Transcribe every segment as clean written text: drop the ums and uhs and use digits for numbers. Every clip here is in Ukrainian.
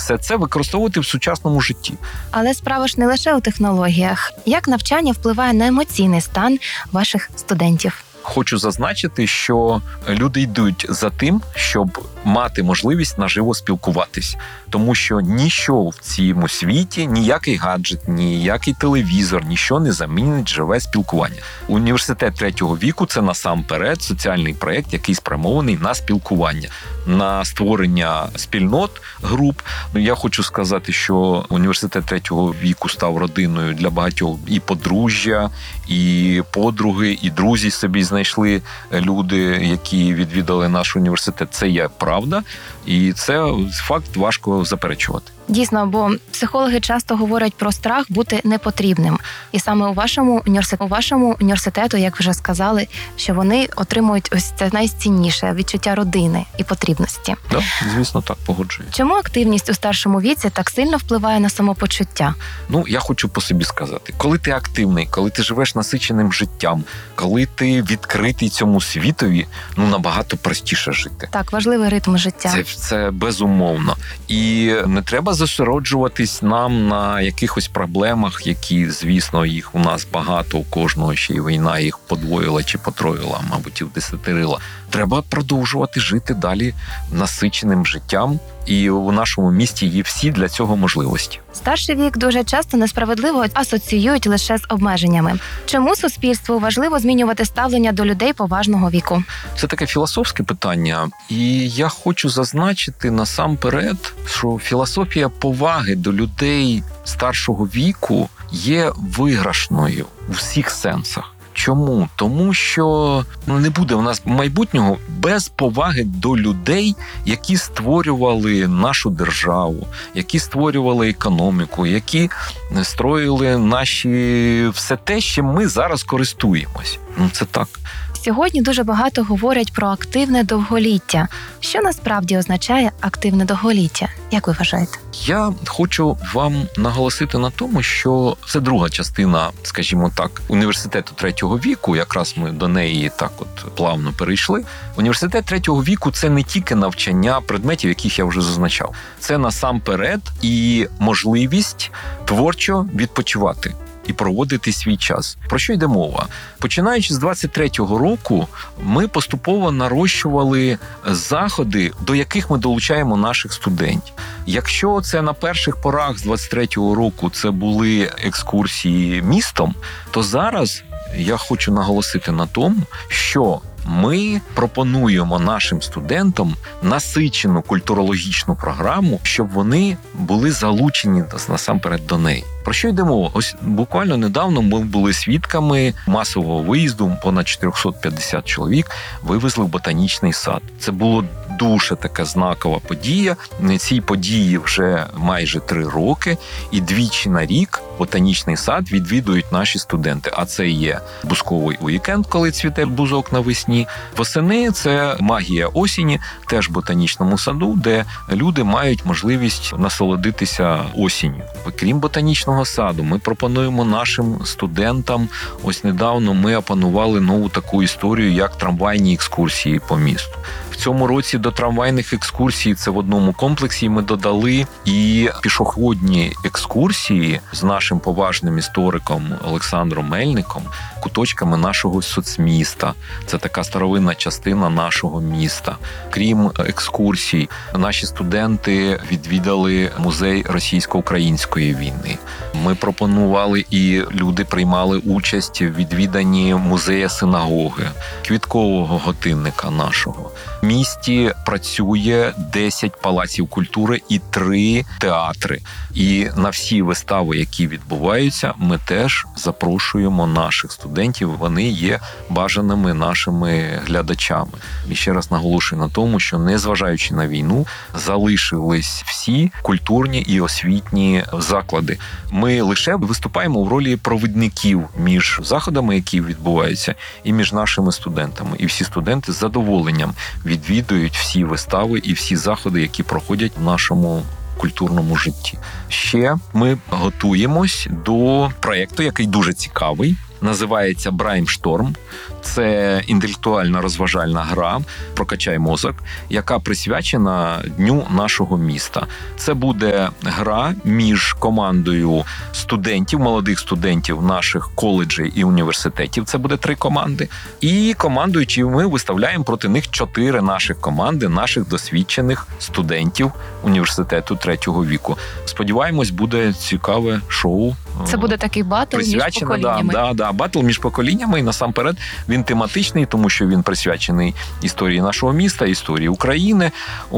все це використовувати в сучасному житті. Але справа ж не лише у технологіях. Як навчання впливає на емоційний стан ваших студентів? Хочу зазначити, що люди йдуть за тим, щоб мати можливість наживо спілкуватись. Тому що ніщо в цьому світі, ніякий гаджет, ніякий телевізор, ніщо не замінить живе спілкування. Університет третього віку – це насамперед соціальний проєкт, який спрямований на спілкування, на створення спільнот, груп. Я хочу сказати, що університет третього віку став родиною для багатьох і подружжя, і подруги, і друзі собі знайшли люди, які відвідали наш університет. Це є правда, і це факт важко заперечувати. Дійсно, бо психологи часто говорять про страх бути непотрібним. І саме у вашому університету, як вже сказали, що вони отримують ось це найцінніше – відчуття родини і потрібності. Так, звісно, так, погоджуюсь. Чому активність у старшому віці так сильно впливає на самопочуття? Я хочу по собі сказати. Коли ти активний, коли ти живеш насиченим життям, коли ти відкритий цьому світові, набагато простіше жити. Так, важливий ритм життя. Це безумовно. І не треба зосереджуватись нам на якихось проблемах, які, звісно, їх у нас багато, у кожного ще й війна їх подвоїла чи потроїла, мабуть, і вдесятерила. Треба продовжувати жити далі насиченим життям, і у нашому місті є всі для цього можливості. Старший вік дуже часто несправедливо асоціюють лише з обмеженнями. Чому суспільству важливо змінювати ставлення до людей поважного віку? Це таке філософське питання, і я хочу зазначити насамперед, що філософія поваги до людей старшого віку є виграшною у всіх сенсах. Чому? Тому що не буде у нас майбутнього без поваги до людей, які створювали нашу державу, які створювали економіку, які строїли наші все те, чим ми зараз користуємось. Це так. Сьогодні дуже багато говорять про активне довголіття. Що насправді означає активне довголіття? Як ви вважаєте? Я хочу вам наголосити на тому, що це друга частина, скажімо так, університету третього віку, якраз ми до неї так плавно перейшли. Університет третього віку – це не тільки навчання предметів, яких я вже зазначав. Це насамперед і можливість творчо відпочивати і проводити свій час. Про що йде мова? Починаючи з 23-го року, ми поступово нарощували заходи, до яких ми долучаємо наших студентів. Якщо це на перших порах з 23-го року це були екскурсії містом, то зараз я хочу наголосити на тому, що ми пропонуємо нашим студентам насичену культурологічну програму, щоб вони були залучені насамперед до неї. Про що йде мова? Ось буквально недавно ми були свідками масового виїзду, понад 450 чоловік вивезли в ботанічний сад. Це було дуже така знакова подія. Цій події вже майже 3 роки, і двічі на рік ботанічний сад відвідують наші студенти. А це є бузковий уікенд, коли цвіте бузок навесні. Восени – це магія осені, теж в ботанічному саду, де люди мають можливість насолодитися осінню. Крім ботанічного саду, ми пропонуємо нашим студентам, ось недавно ми опанували нову таку історію, як трамвайні екскурсії по місту. В цьому році до трамвайних екскурсій, це в одному комплексі, ми додали і пішохідні екскурсії з нашим поважним істориком Олександром Мельником, куточками нашого соцміста. Це така старовинна частина нашого міста. Крім екскурсій, наші студенти відвідали музей російсько-української війни. Ми пропонували, і люди приймали участь в відвіданні музея синагоги, квіткового годинника нашого. В місті працює 10 палаців культури і 3 театри. І на всі вистави, які відбуваються, ми теж запрошуємо наших студентів. Вони є бажаними нашими глядачами. І ще раз наголошую на тому, що незважаючи на війну, залишились всі культурні і освітні заклади. Ми лише виступаємо в ролі провідників між заходами, які відбуваються, і між нашими студентами. І всі студенти з задоволенням відвідують всі вистави і всі заходи, які проходять в нашому культурному житті. Ще ми готуємось до проєкту, який дуже цікавий. називається Браймшторм. Це інтелектуальна розважальна гра «Прокачай мозок», яка присвячена Дню нашого міста. Це буде гра між командою студентів, молодих студентів наших коледжів і університетів. Це буде 3 команди. І командою, чи ми виставляємо проти них 4 наших команди, наших досвідчених студентів університету 3-го віку. Сподіваємось, буде цікаве шоу. Це буде такий батл між поколіннями. Батл між поколіннями. І насамперед він тематичний, тому що він присвячений історії нашого міста, історії України.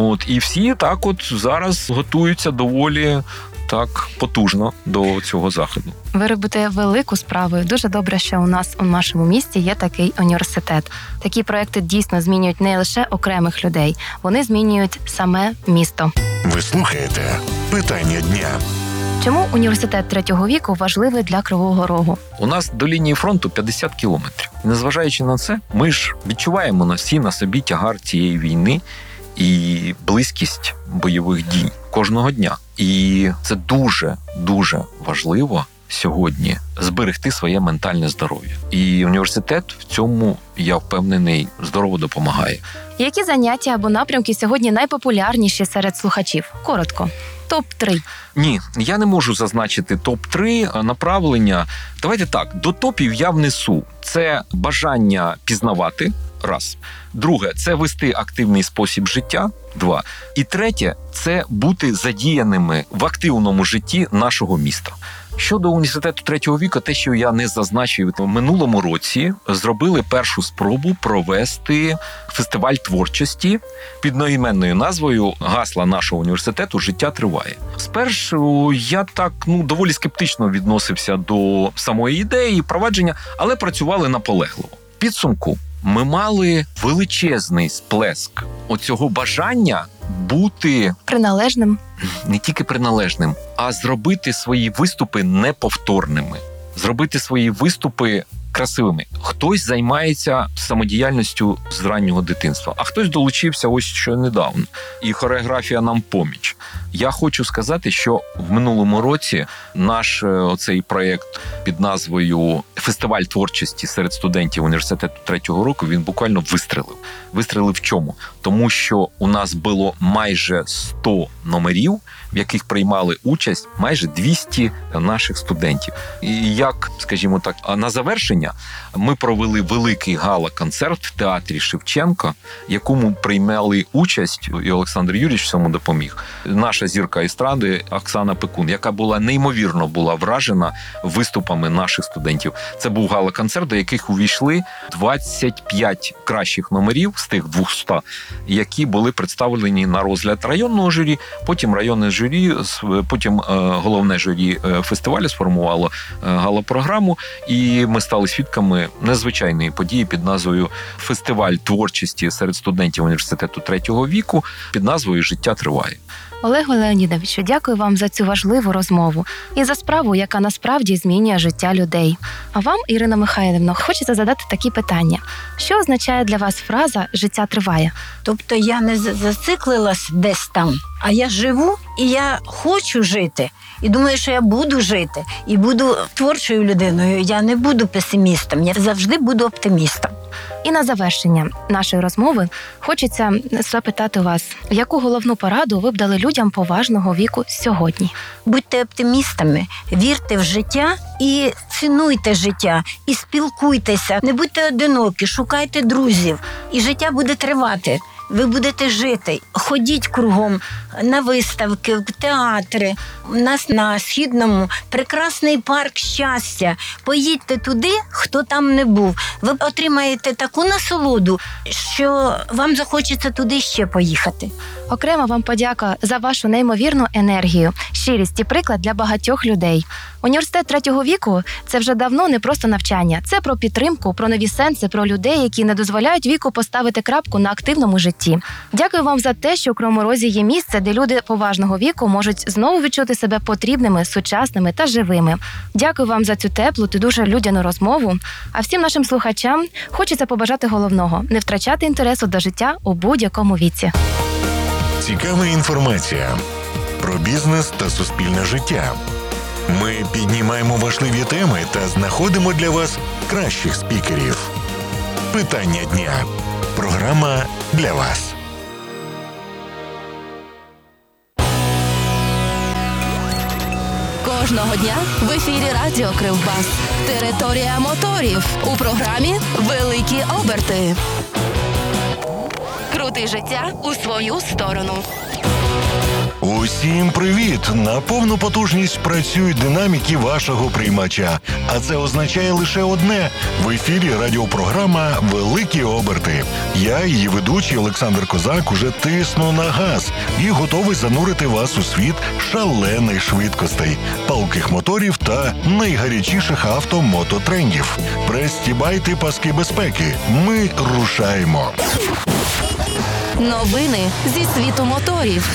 І всі так от зараз готуються доволі так потужно до цього заходу. Ви робите велику справу. Дуже добре, що у нас у нашому місті є такий університет. Такі проекти дійсно змінюють не лише окремих людей, вони змінюють саме місто. Ви слухаєте «Питання дня». Чому університет 3-го віку важливий для Кривого Рогу? У нас до лінії фронту 50 кілометрів. І незважаючи на це, ми ж відчуваємо на собі тягар цієї війни і близькість бойових дій кожного дня. І це дуже важливо сьогодні зберегти своє ментальне здоров'я. І університет в цьому, я впевнений, здорово допомагає. Які заняття або напрямки сьогодні найпопулярніші серед слухачів? Коротко. Топ-3. Ні, я не можу зазначити топ-3 направлення. Давайте так, до топів я внесу. Це бажання пізнавати, раз. Друге, це вести активний спосіб життя, 2. І третє, це бути задіяними в активному житті нашого міста. Щодо університету 3-го віку, те, що я не зазначив, в минулому році зробили першу спробу провести фестиваль творчості під одноіменною назвою гасла нашого університету «Життя триває». Спершу я так, доволі скептично відносився до самої ідеї, провадження, але працювали наполегливо. В підсумку ми мали величезний сплеск оцього бажання бути приналежним. Не тільки приналежним, а зробити свої виступи неповторними, зробити свої виступи красивими. Хтось займається самодіяльністю з раннього дитинства, а хтось долучився ось що недавно. І хореографія нам поміч. Я хочу сказати, що в минулому році наш оцей проєкт під назвою «Фестиваль творчості серед студентів університету 3-го року» він буквально вистрелив. Вистрелив в чому? Тому що у нас було майже 100 номерів, в яких приймали участь майже 200 наших студентів. І як, скажімо так, на завершення ми провели великий гала-концерт в театрі Шевченка, якому приймали участь, і Олександр Юрійович в цьому допоміг, наша зірка естради Оксана Пекун, яка була неймовірно вражена виступами наших студентів. Це був гала-концерт, до яких увійшли 25 кращих номерів з тих 200, які були представлені на розгляд районного журі, потім районне журі, потім головне журі фестивалю сформувало гала-програму, і ми стали свідками незвичайної події під назвою «Фестиваль творчості серед студентів університету 3-го віку» під назвою «Життя триває». Олегу Леонідовичу, дякую вам за цю важливу розмову і за справу, яка насправді змінює життя людей. А вам, Ірина Михайлівна, хочеться задати такі питання. Що означає для вас фраза «життя триває»? Тобто я не зациклилась десь там, а я живу і я хочу жити. І думаю, що я буду жити. І буду творчою людиною. Я не буду песимістом, я завжди буду оптимістом. І на завершення нашої розмови хочеться запитати вас, яку головну пораду ви б дали людям поважного віку сьогодні? Будьте оптимістами, вірте в життя і цінуйте життя, і спілкуйтеся. Не будьте одинокі, шукайте друзів, і життя буде тривати. Ви будете жити. Ходіть кругом на виставки, в театри. У нас на Східному прекрасний парк щастя. Поїдьте туди, хто там не був. Ви отримаєте таку насолоду, що вам захочеться туди ще поїхати. Окремо вам подяка за вашу неймовірну енергію, щирість і приклад для багатьох людей. Університет 3-го віку – це вже давно не просто навчання. Це про підтримку, про нові сенси, про людей, які не дозволяють віку поставити крапку на активному житті. Дякую вам за те, що у Кривому Розі є місце, де люди поважного віку можуть знову відчути себе потрібними, сучасними та живими. Дякую вам за цю теплу та дуже людяну розмову. А всім нашим слухачам хочеться побажати головного – не втрачати інтересу до життя у будь-якому віці. Цікава інформація про бізнес та суспільне життя. Ми піднімаємо важливі теми та знаходимо для вас кращих спікерів. Питання дня. Програма для вас. Кожного дня в ефірі Радіо Кривбас. Територія моторів. У програмі «Великі оберти». Крути життя у свою сторону. Усім привіт! На повну потужність працюють динаміки вашого приймача. А це означає лише одне – в ефірі радіопрограма «Великі оберти». Я, її ведучий Олександр Козак, уже тисну на газ і готовий занурити вас у світ шалених швидкостей, палких моторів та найгарячіших авто-мототрендів. Пристібайте паски безпеки. Ми рушаємо. Новини зі світу моторів.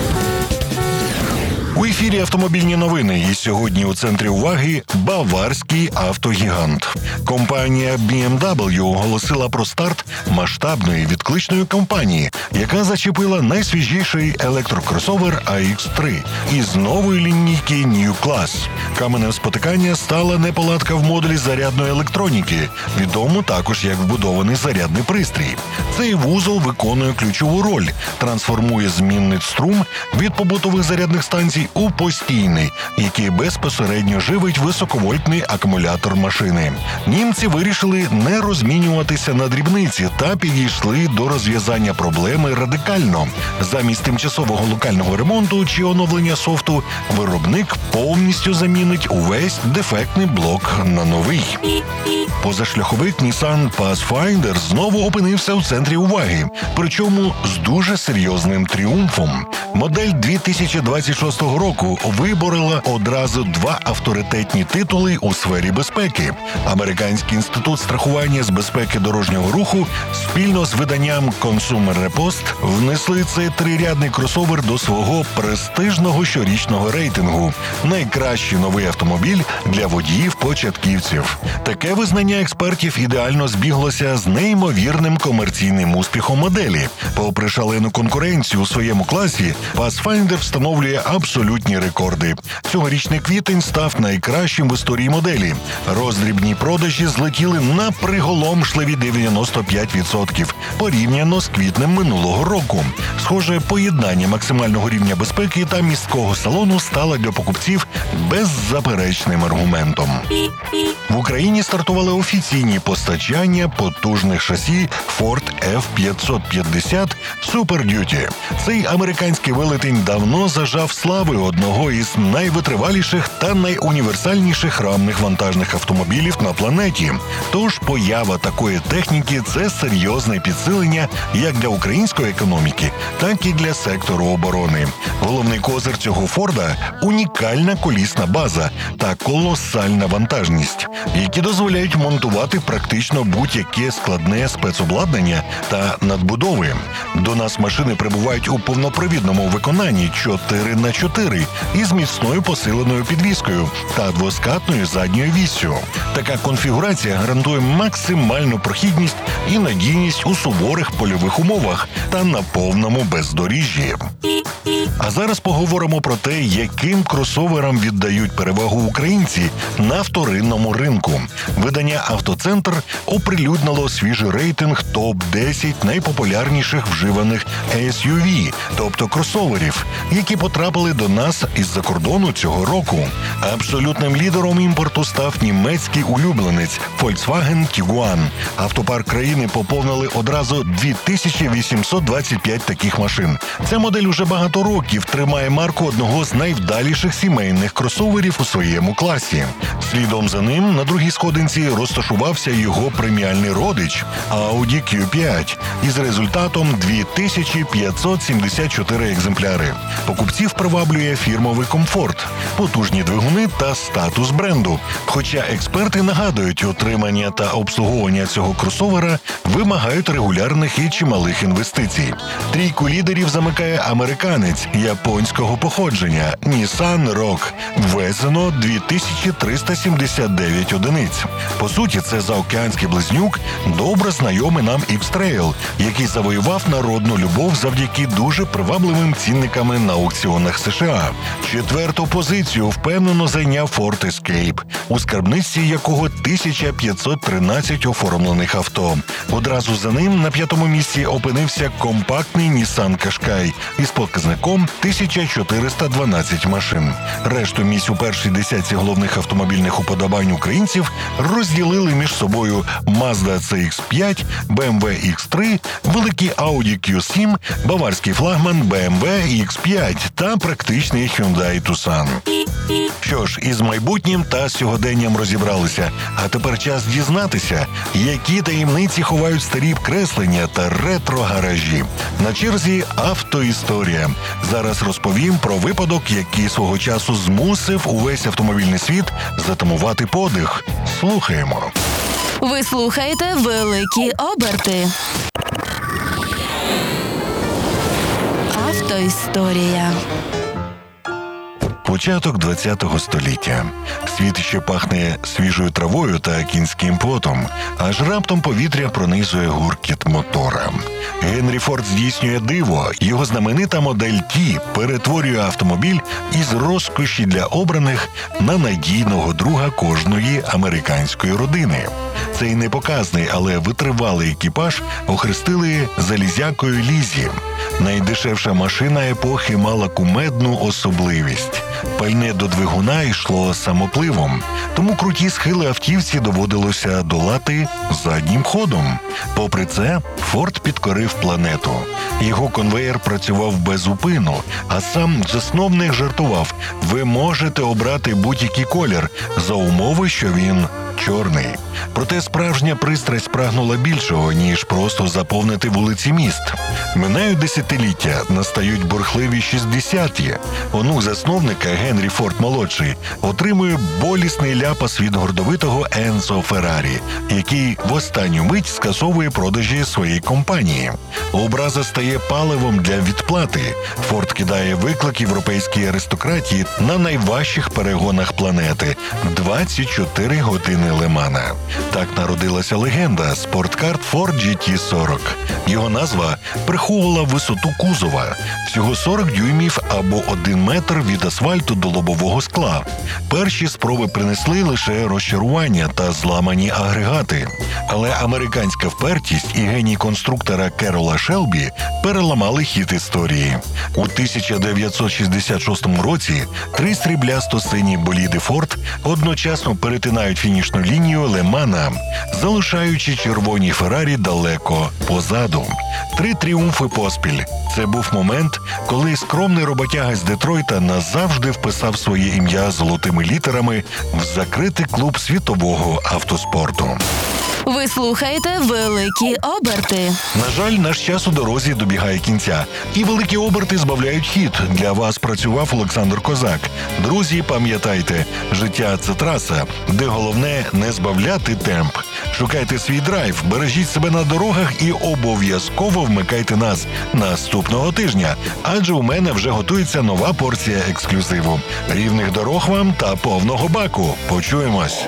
У ефірі автомобільні новини, і сьогодні у центрі уваги баварський автогігант. Компанія BMW оголосила про старт масштабної відкличної кампанії, яка зачепила найсвіжіший електрокросовер AX3 із нової лінійки New Class. Каменем спотикання стала неполадка в модулі зарядної електроніки, відому також як вбудований зарядний пристрій. Цей вузол виконує ключову роль, трансформує змінний струм від побутових зарядних станцій у постійний, який безпосередньо живить високовольтний акумулятор машини. Німці вирішили не розмінюватися на дрібниці та підійшли до розв'язання проблеми радикально. Замість тимчасового локального ремонту чи оновлення софту, виробник повністю замінить увесь дефектний блок на новий. Позашляховик Nissan Pathfinder знову опинився у центрі уваги, причому з дуже серйозним тріумфом. Модель 2026 року виборола одразу два авторитетні титули у сфері безпеки. Американський інститут страхування з безпеки дорожнього руху спільно з виданням Consumer Repost внесли цей трирядний кросовер до свого престижного щорічного рейтингу «Найкращий новий автомобіль для водіїв-початківців». Таке визнання експертів ідеально збіглося з неймовірним комерційним успіхом моделі. Попри шалену конкуренцію у своєму класі, Pathfinder встановлює абсолютні рекорди. Цьогорічний квітень став найкращим в історії моделі. Роздрібні продажі злетіли на приголомшливі 95% порівняно з квітнем минулого року. Схоже, поєднання максимального рівня безпеки та міського салону стало для покупців беззаперечним аргументом. В Україні стартували офіційні постачання потужних шасі Ford F550 Super Duty. Цей американський велетень давно зажав слави одного із найвитриваліших та найуніверсальніших рамних вантажних автомобілів на планеті. Тож поява такої техніки – це серйозне підсилення як для української економіки, так і для сектору оборони. Головний козир цього Форда – унікальна колісна база та колосальна вантажність, які дозволяють монтувати практично будь-яке складне спецобладнання та надбудови. До нас машини прибувають у повнопривідному виконанні 4х4 із міцною посиленою підвіскою та двоскатною задньою віссю. Така конфігурація гарантує максимальну прохідність і надійність у суворих польових умовах та на повному бездоріжжі. А зараз поговоримо про те, яким кросоверам віддають перевагу українці на вторинному ринку. Видання «Автоцентр» оприлюднило свіжий рейтинг топ-10 найпопулярніших вживаних SUV, тобто кросоверів, які потрапили до нас із-за кордону цього року. Абсолютним лідером імпорту став німецький улюбленець Volkswagen Tiguan. Автопарк країни поповнили одразу 2825 таких машин. Ця модель уже багато років тримає марку одного з найвдаліших сімейних кросоверів у своєму класі. Слідом за ним на другій сходинці розташувався його преміальний родич Audi Q5 із результатом 2574 екземпляри. Покупців приваблює фірмовий комфорт, потужні двигуни та статус бренду. Хоча експерти нагадують, утримання та обслуговування цього кросовера вимагають регулярних і чималих інвестицій. Трійку лідерів замикає американець японського походження Nissan Rogue. Ввезено 2379 одиниць. По суті, це заокеанський близнюк, добре знайомий нам X-Trail, який завоював народну любов завдяки дуже привабливим цінниками на аукціонах США. 4-ту позицію впевнено зайняв Ford Escape, у скарбниці якого 1513 оформлених авто. Одразу за ним на 5-му місці опинився компактний Nissan Qashqai із показником 1412 машин. Решту місць у першій десятці головних автомобільних уподобань українців розділили між собою Mazda CX-5, BMW X3, великий Audi Q7, баварський флагман BMW X5 та практичний Hyundai Tucson. Що ж, із майбутнім та сьогоденням розібралися. А тепер час дізнатися, які таємниці ховають старі креслення та ретро-гаражі. На черзі автоісторія. Зараз розповім про випадок, який свого часу змусив увесь автомобільний світ затамувати подих. Слухаємо. Ви слухаєте «Великі оберти». Автоісторія. Початок 20-го століття. Світ ще пахне свіжою травою та кінським потом, аж раптом повітря пронизує гуркіт мотора. Генрі Форд здійснює диво. Його знаменита модель Ті перетворює автомобіль із розкоші для обраних на надійного друга кожної американської родини. Цей непоказний, але витривалий екіпаж охрестили залізякою Лізі. Найдешевша машина епохи мала кумедну особливість. Пальне до двигуна йшло самопливом, тому круті схили автівці доводилося долати заднім ходом. Попри це, Форд підкорив планету. Його конвеєр працював без упину, а сам засновник жартував: ви можете обрати будь-який колір за умови, що він чорний. Проте справжня пристрасть прагнула більшого, ніж просто заповнити вулиці міст. Минають десятиліття, настають бурхливі 60-ті. Онук засновника Генрі Форд-молодший отримує болісний ляпас від гордовитого Енцо Феррарі, який в останню мить скасовує продажі своєї компанії. Образа стає паливом для відплати. Форд кидає виклик європейській аристократії на найважчих перегонах планети – 24 години Лемана. Так народилася легенда – спорткар Ford GT40. Його назва приховувала висоту кузова – всього 40 дюймів або 1 метр від асфальту до лобового скла. Перші спроби принесли лише розчарування та зламані агрегати. Але американська впертість і геній конструктора Керола Шелбі переламали хід історії. У 1966 році 3 сріблясто-сині боліди Ford одночасно перетинають фінішну лінію Лемана, залишаючи червоні Феррарі далеко позаду. 3 тріумфи поспіль. Це був момент, коли скромний роботяга з Детройта назавжди вписав своє ім'я золотими літерами в закритий клуб світового автоспорту. Ви слухаєте «Великі оберти». На жаль, наш час у дорозі добігає кінця. І великі оберти збавляють хід. Для вас працював Олександр Козак. Друзі, пам'ятайте, життя – це траса, де головне не збавляти темп. Шукайте свій драйв, бережіть себе на дорогах і обов'язково вмикайте нас наступного тижня. Адже у мене вже готується нова порція ексклюзиву. Рівних дорог вам та повного баку. Почуємось.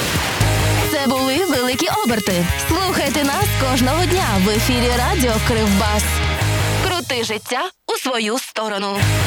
Це були «Великі оберти». Слухайте нас кожного дня в ефірі радіо Кривбас. Крути життя у свою сторону.